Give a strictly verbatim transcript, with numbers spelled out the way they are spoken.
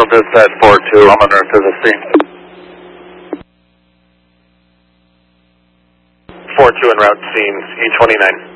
Central Dispatch four two, I'm on route to the scene. four two en route, scene E twenty-nine.